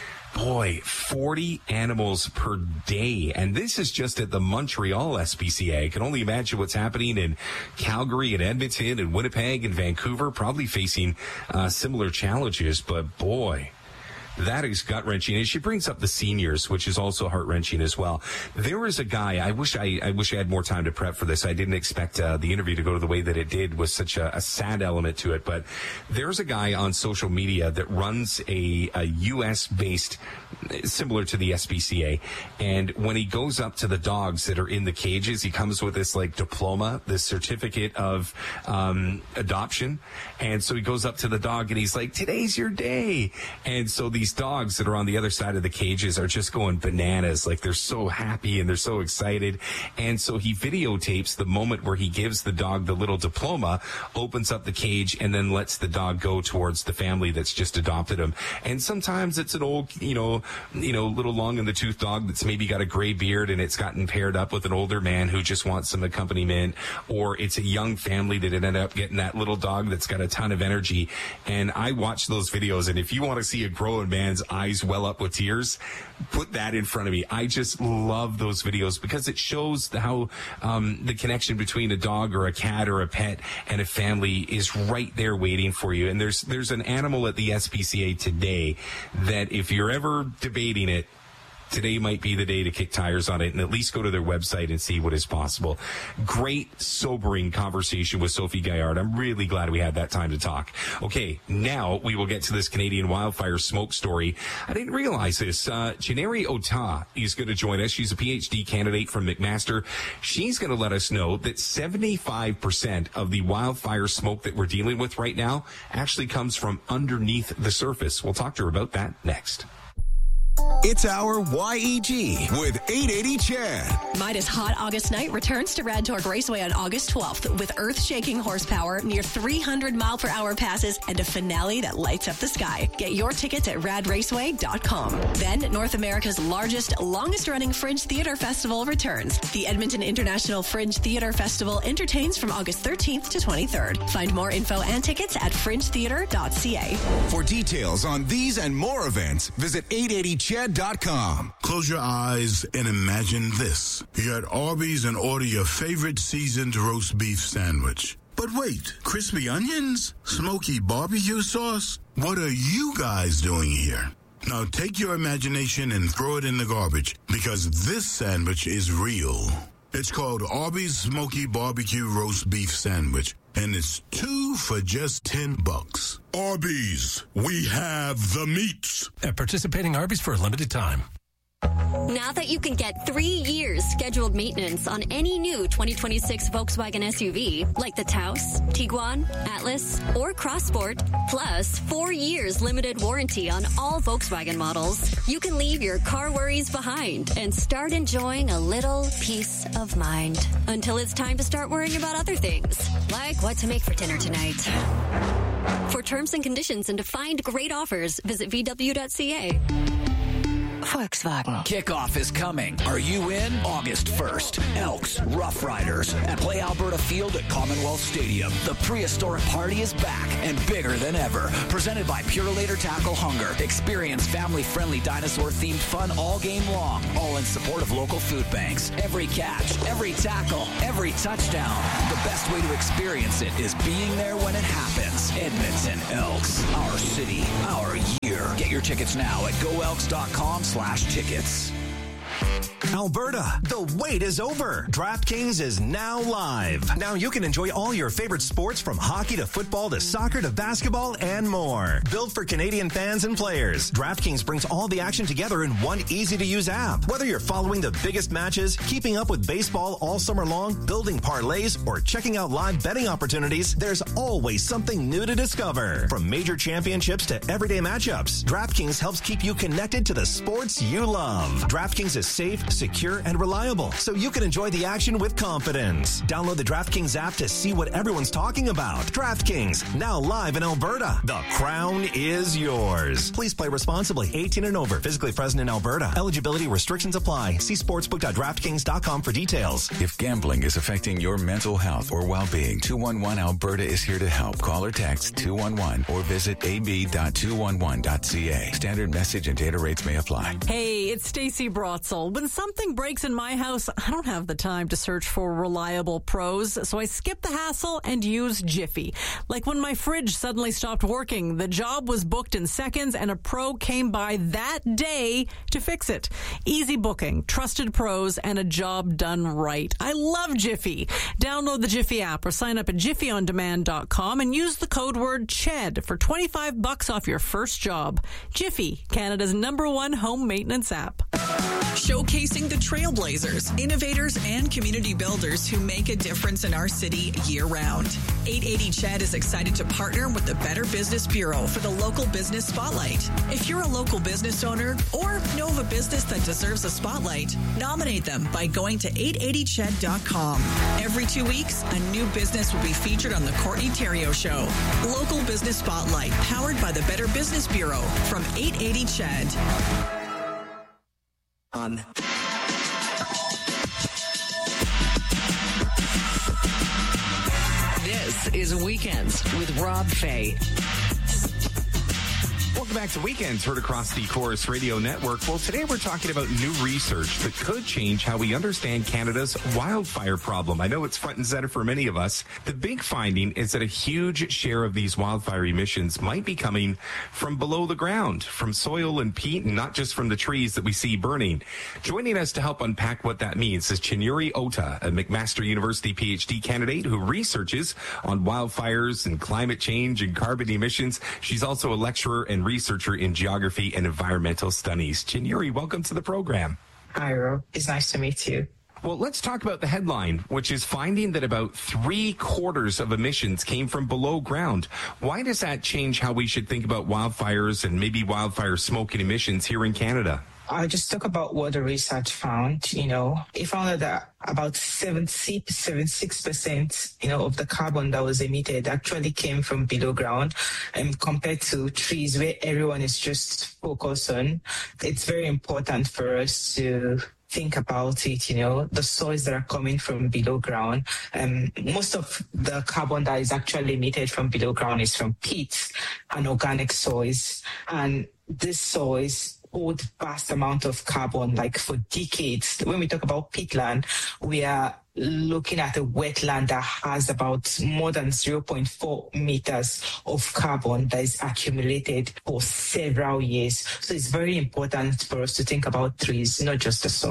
Boy, forty animals per day. And this is just at the Montreal S P C A. I can only imagine what's happening in Calgary and Edmonton and Winnipeg and Vancouver, probably facing uh, similar challenges. But boy, that is gut-wrenching. And she brings up the seniors, which is also heart-wrenching as well. There was a guy, I wish I, I wish I had more time to prep for this. I didn't expect uh, the interview to go the way that it did, with such a, a sad element to it. But there's a guy on social media that runs a, a U S-based, similar to the S P C A. And when he goes up to the dogs that are in the cages, he comes with this, like, diploma, this certificate of um, adoption. And so he goes up to the dog and he's like, today's your day. And so these dogs that are on the other side of the cages are just going bananas. Like, they're so happy and they're so excited. And so he videotapes the moment where he gives the dog the little diploma, opens up the cage, and then lets the dog go towards the family that's just adopted him. And sometimes it's an old, you know, you know, little long in the tooth dog that's maybe got a gray beard and it's gotten paired up with an older man who just wants some accompaniment, or it's a young family that ended up getting that little dog that's got a ton of energy. And I watch those videos, and if you want to see a growing man's eyes well up with tears, put that in front of me. I just love those videos because it shows how um, the connection between a dog or a cat or a pet and a family is right there waiting for you. And there's there's an animal at the S P C A today that, if you're ever debating it, today might be the day to kick tires on it and at least go to their website and see what is possible. Great, sobering conversation with Sophie Gaillard. I'm really glad we had that time to talk. Okay, now we will get to this Canadian wildfire smoke story. I didn't realize this. Uh, Janeri Ota is going to join us. She's a P H D candidate from McMaster. She's going to let us know that seventy-five percent of the wildfire smoke that we're dealing with right now actually comes from underneath the surface. We'll talk to her about that next. It's our Y E G with eight eighty Chad. Midas Hot August Night returns to Radtorg Raceway on August twelfth with earth-shaking horsepower, near three hundred mile per hour passes, and a finale that lights up the sky. Get your tickets at rad raceway dot com. Then, North America's largest, longest-running Fringe Theater Festival returns. The Edmonton International Fringe Theater Festival entertains from August thirteenth to twenty-third. Find more info and tickets at fringe theater dot c a. For details on these and more events, visit eight eighty chad dot com. Close your eyes and imagine this. You're at Arby's and order your favorite seasoned roast beef sandwich. But wait, crispy onions? Smoky barbecue sauce? What are you guys doing here? Now take your imagination and throw it in the garbage, because this sandwich is real. It's called Arby's Smoky Barbecue Roast Beef Sandwich, and it's two for just ten bucks. Arby's, we have the meats. At participating Arby's for a limited time. Now that you can get three years scheduled maintenance on any new twenty twenty-six Volkswagen S U V, like the Taos, Tiguan, Atlas, or Crossport, plus four years limited warranty on all Volkswagen models, you can leave your car worries behind and start enjoying a little peace of mind until it's time to start worrying about other things, like what to make for dinner tonight. For terms and conditions and to find great offers, visit V W dot C A. Volkswagen. Kickoff is coming. Are you in? August first. Elks, Rough Riders at Play Alberta Field at Commonwealth Stadium. The prehistoric party is back and bigger than ever. Presented by Purolator Tackle Hunger. Experience family-friendly dinosaur-themed fun all game long. All in support of local food banks. Every catch, every tackle, every touchdown. The best way to experience it is being there when it happens. Edmonton Elks. Our city. Our year. Get your tickets now at go elks dot com slash tickets. Alberta, the wait is over. DraftKings is now live. Now you can enjoy all your favorite sports from hockey to football to soccer to basketball and more. Built for Canadian fans and players, DraftKings brings all the action together in one easy-to-use app. Whether you're following the biggest matches, keeping up with baseball all summer long, building parlays, or checking out live betting opportunities, there's always something new to discover. From major championships to everyday matchups, DraftKings helps keep you connected to the sports you love. DraftKings is safe, secure, and reliable, so you can enjoy the action with confidence. Download the DraftKings app to see what everyone's talking about. DraftKings, now live in Alberta. The crown is yours. Please play responsibly. eighteen and over. Physically present in Alberta. Eligibility restrictions apply. See sportsbook dot draftkings dot com for details. If gambling is affecting your mental health or well-being, two one one Alberta is here to help. Call or text two one one or visit a b dot two one one dot c a. Standard message and data rates may apply. Hey, it's Stacey Brotzel. When something breaks in my house, I don't have the time to search for reliable pros, so I skip the hassle and use Jiffy. Like when my fridge suddenly stopped working, the job was booked in seconds and a pro came by that day to fix it. Easy booking, trusted pros, and a job done right. I love Jiffy. Download the Jiffy app or sign up at jiffy on demand dot com and use the code word CHED for twenty-five bucks off your first job. Jiffy, Canada's number one home maintenance app. Showcasing the trailblazers, innovators, and community builders who make a difference in our city year-round. eight eighty C H E D is excited to partner with the Better Business Bureau for the Local Business Spotlight. If you're a local business owner or know of a business that deserves a spotlight, nominate them by going to eight eighty C H E D dot com. Every two weeks, a new business will be featured on the Courtney Theriault Show. Local Business Spotlight, powered by the Better Business Bureau from eight eighty C H E D. On. This is Weekends with Rob Fay. Welcome back to Weekends, heard across the Chorus Radio Network. Well, today we're talking about new research that could change how we understand Canada's wildfire problem. I know it's front and center for many of us. The big finding is that a huge share of these wildfire emissions might be coming from below the ground, from soil and peat, and not just from the trees that we see burning. Joining us to help unpack what that means is Chinyuri Ota, a McMaster University P H D candidate who researches on wildfires and climate change and carbon emissions. She's also a lecturer and researcher in geography and environmental studies. Chinyuri, welcome to the program. Hi, Rob. It's nice to meet you. Well, let's talk about the headline, which is finding that about three quarters of emissions came from below ground. Why does that change how we should think about wildfires and maybe wildfire smoke and emissions here in Canada? I'll just talk about what the research found. You know, it found that about seventy, seventy-six percent, you know, of the carbon that was emitted actually came from below ground, and compared to trees where everyone is just focused on. It's very important for us to think about it, you know, the soils that are coming from below ground. Um, most of the carbon that is actually emitted from below ground is from peat and organic soils. And these soils hold vast amount of carbon, like for decades. When we talk about peatland, we are looking at a wetland that has about more than zero point four meters of carbon that is accumulated for several years. So it's very important for us to think about trees, not just the soil.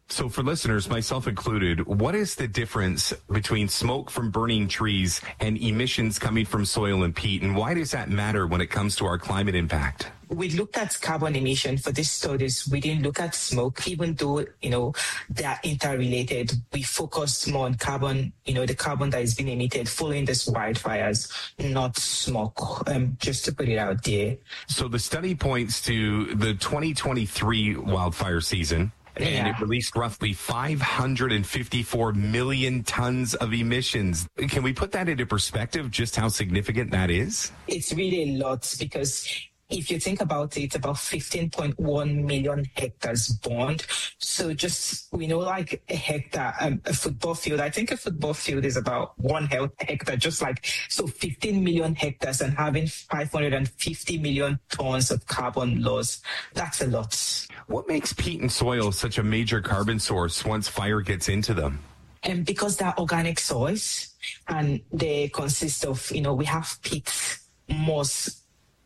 So for listeners, myself included, what is the difference between smoke from burning trees and emissions coming from soil and peat? And why does that matter when it comes to our climate impact? We looked at carbon emission for these studies. We didn't look at smoke, even though, you know, they are interrelated. We focused more on carbon, you know, the carbon that is being emitted following these wildfires, not smoke, um, just to put it out there. So the study points to the twenty twenty-three wildfire season. And Yeah. it released roughly five hundred fifty-four million tons of emissions. Can we put that into perspective, just how significant that is? It's really a lot because if you think about it, about fifteen point one million hectares burned. So just, we know like a hectare, um, a football field, I think a football field is about one hectare, just like, so fifteen million hectares and having five hundred fifty million tons of carbon loss. That's a lot. What makes peat and soil such a major carbon source once fire gets into them? And because they're organic soils and they consist of, you know, we have peat, moss,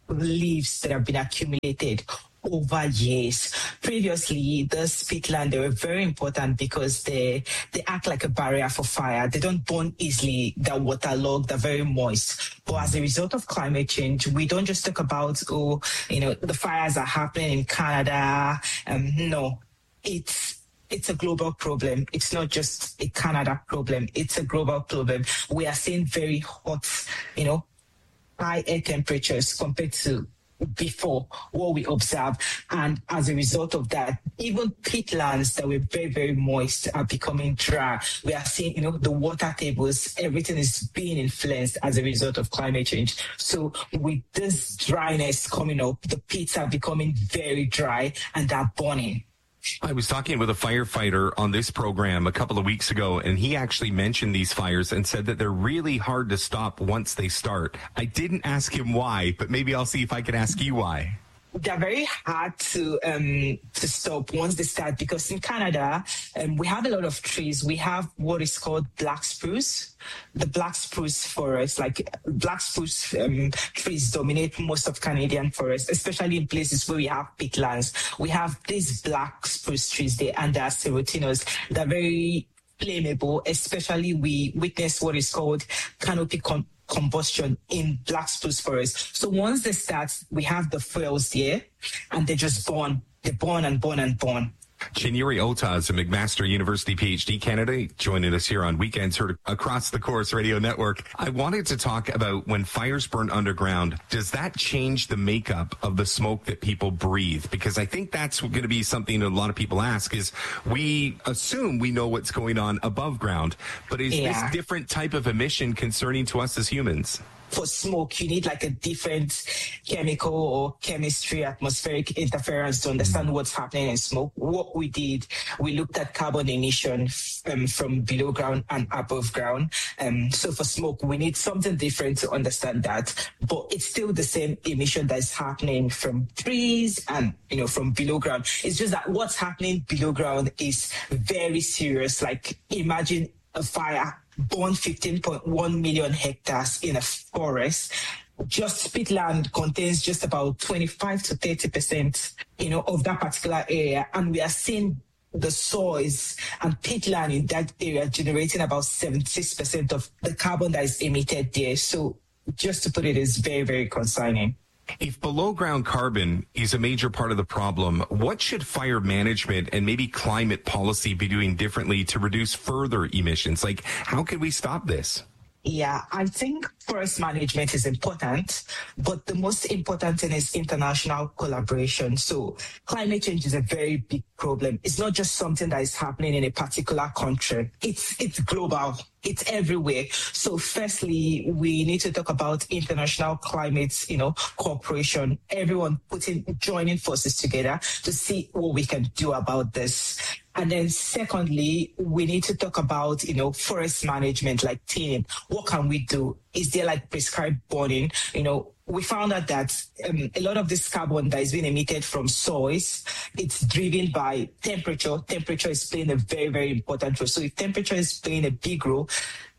leaves that have been accumulated over years. Previously, the peatland, they were very important because they they act like a barrier for fire. They don't burn easily. They're waterlogged. They're very moist. But as a result of climate change, we don't just talk about, oh, you know, the fires are happening in Canada. Um, no, it's It's a global problem. It's not just a Canada problem. It's a global problem. We are seeing very hot, you know, high air temperatures compared to before what we observe. And as a result of that, even peatlands that were very, very moist are becoming dry. We are seeing, you know, the water tables, everything is being influenced as a result of climate change. So with this dryness coming up, the peats are becoming very dry and they're burning. I was talking with a firefighter on this program a couple of weeks ago, and he actually mentioned these fires and said that they're really hard to stop once they start. I didn't ask him why, but maybe I'll see if I can ask you why. They're very hard to um, to stop once they start because in Canada, um, we have a lot of trees. We have what is called black spruce. The black spruce forest, like black spruce um, trees dominate most of Canadian forests, especially in places where we have peatlands. We have these black spruce trees there, and they are serotinous. They're very flammable, especially we witness what is called canopy con- combustion in black spruce forest. So once they start, we have the fuels there, and they just burn. They burn and burn and burn. Chinyere Ota is a McMaster University PhD candidate joining us here on Weekends Heard across the Chorus Radio Network. I wanted to talk about when fires burn underground, does that change the makeup of the smoke that people breathe? Because I think that's going to be something a lot of people ask is we assume we know what's going on above ground, but is Yeah. this different type of emission concerning to us as humans? For smoke, you need like a different chemical or chemistry, atmospheric interference to understand what's happening in smoke. What we did, we looked at carbon emission um, from below ground and above ground. Um, so for smoke, we need something different to understand that. But it's still the same emission that is happening from trees and, you know, from below ground. It's just that what's happening below ground is very serious. Like imagine a fire burn fifteen point one million hectares in a forest. Just peatland contains just about twenty-five to thirty percent, you know, of that particular area. And we are seeing the soils and peatland in that area generating about seventy-six percent of the carbon that is emitted there. So just to put it, is very, very concerning. If below ground carbon is a major part of the problem, what should fire management and maybe climate policy be doing differently to reduce further emissions? Like, how can we stop this? Yeah, I think forest management is important, but the most important thing is international collaboration. So climate change is a very big problem. It's not just something that is happening in a particular country. It's it's global. It's everywhere. So firstly, we need to talk about international climate, you know, cooperation, everyone putting, joining forces together to see what we can do about this. And then secondly, we need to talk about, you know, forest management, like thinning. What can we do? Is there like prescribed burning? You know, we found out that um, a lot of this carbon that is being emitted from soils, it's driven by temperature. Temperature is playing a very, very important role. So if temperature is playing a big role,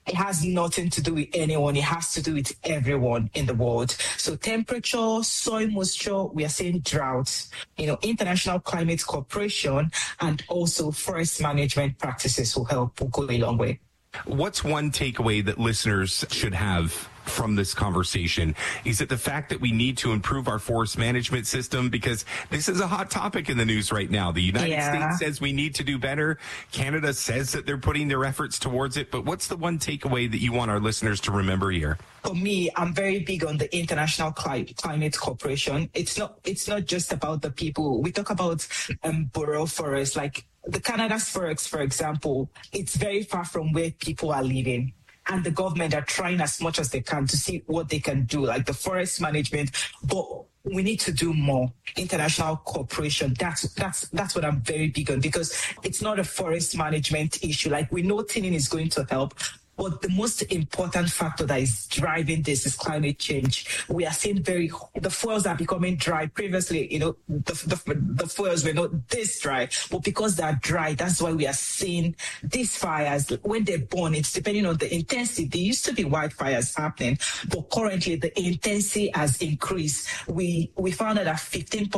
it has nothing to do with anyone. It has to do with everyone in the world. So temperature, soil moisture, we are seeing droughts, you know, International Climate Cooperation, and also forest management practices will help, will go a long way. What's one takeaway that listeners should have from this conversation? Is it the fact that we need to improve our forest management system? Because this is a hot topic in the news right now. The United yeah. States says we need to do better. Canada says that they're putting their efforts towards it. But what's the one takeaway that you want our listeners to remember here? For me, I'm very big on the International Climate Cooperation. It's not, it's not just about the people. We talk about um, borough forests, like the Canada's forests, for example. It's very far from where people are living. And the government are trying as much as they can to see what they can do, like the forest management. But we need to do more. International cooperation. That's that's that's what I'm very big on, because it's not a forest management issue. Like, we know thinning is going to help. But the most important factor that is driving this is climate change. We are seeing very, the fuels are becoming dry. Previously, you know, the, the, the fuels were not this dry, but because they are dry, that's why we are seeing these fires. When they burn, it's depending on the intensity. There used to be wildfires happening, but currently the intensity has increased. We, we found out that fifteen